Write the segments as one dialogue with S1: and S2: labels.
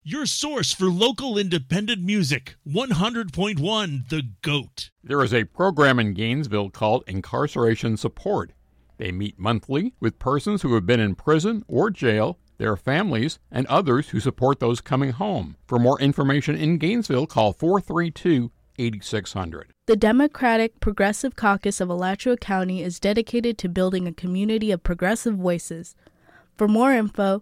S1: your source for local independent music. 100.1 The GOAT.
S2: There is a program in Gainesville called Incarceration Support. They meet monthly with persons who have been in prison or jail, their families, and others who support those coming home. For more information in Gainesville, call 432-8600.
S3: The Democratic Progressive Caucus of Alachua County is dedicated to building a community of progressive voices. For more info,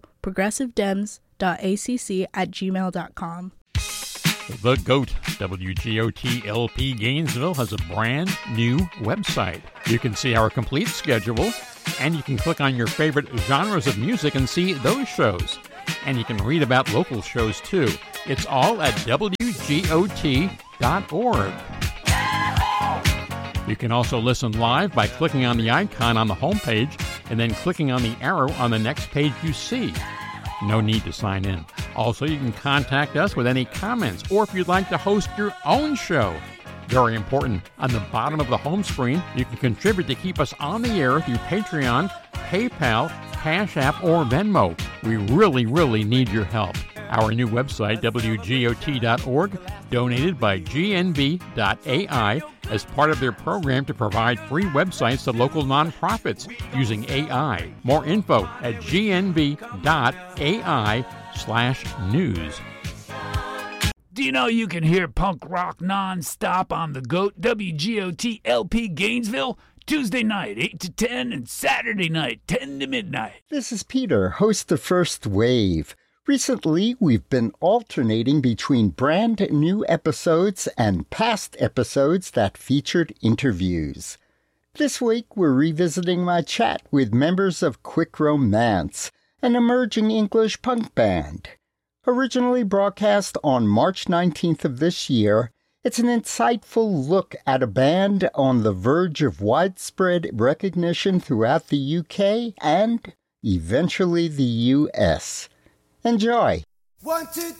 S3: progressivedems.acc@gmail.com.
S2: The GOAT, WGOT-LP Gainesville, has a brand new website. You can see our complete schedule, and you can click on your favorite genres of music and see those shows. And you can read about local shows, too. It's all at WGOT.org. You can also listen live by clicking on the icon on the homepage and then clicking on the arrow on the next page you see. No need to sign in. Also, you can contact us with any comments or if you'd like to host your own show. Very important, on the bottom of the home screen, you can contribute to keep us on the air through Patreon, PayPal, Cash App, or Venmo. We really need your help. Our new website, WGOT.org, donated by GNB.AI as part of their program to provide free websites to local nonprofits using AI. More info at GNB.AI/news.
S4: Do you know you can hear punk rock non-stop on the GOAT, WGOT-LP Gainesville? Tuesday night, 8 to 10, and Saturday night, 10 to midnight.
S5: This is Peter, host of First Wave. Recently, we've been alternating between brand new episodes and past episodes that featured interviews. This week, we're revisiting my chat with members of Quick Romance, an emerging English punk band. Originally broadcast on March 19th of this year, it's an insightful look at a band on the verge of widespread recognition throughout the UK and eventually the US. Enjoy.
S6: 1, 2,